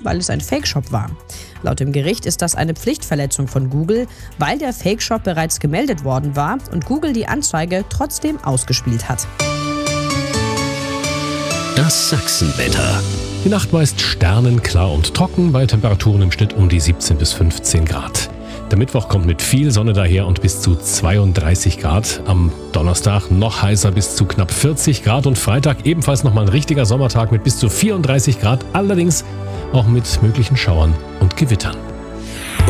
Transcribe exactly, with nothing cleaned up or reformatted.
weil es ein Fake-Shop war. Laut dem Gericht ist das eine Pflichtverletzung von Google, weil der Fake-Shop bereits gemeldet worden war und Google die Anzeige trotzdem ausgespielt hat. Das Sachsenwetter. Die Nacht meist sternenklar und trocken, bei Temperaturen im Schnitt um die siebzehn bis fünfzehn Grad. Der Mittwoch kommt mit viel Sonne daher und bis zu zweiunddreißig Grad. Am Donnerstag noch heißer bis zu knapp vierzig Grad und Freitag ebenfalls nochmal ein richtiger Sommertag mit bis zu vierunddreißig Grad, allerdings auch mit möglichen Schauern und Gewittern.